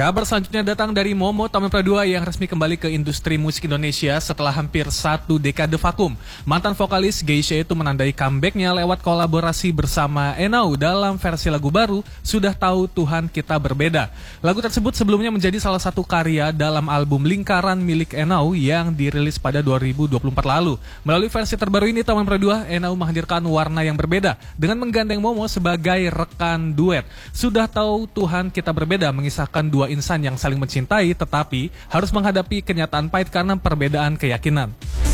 Kabar selanjutnya datang dari Momo Taman Pradua yang resmi kembali ke industri musik Indonesia setelah hampir 1 dekade vakum. Mantan vokalis Geisha itu menandai comebacknya lewat kolaborasi bersama Enau dalam versi lagu baru Sudah Tahu Tuhan Kita Berbeda. Lagu tersebut sebelumnya menjadi salah satu karya dalam album Lingkaran milik Enau yang dirilis pada 2024 lalu. Melalui versi terbaru ini Taman Pradua, Enau menghadirkan warna yang berbeda dengan menggandeng Momo sebagai rekan duet. Sudah Tahu Tuhan Kita Berbeda mengisahkan dua insan yang saling mencintai tetapi harus menghadapi kenyataan pahit karena perbedaan keyakinan.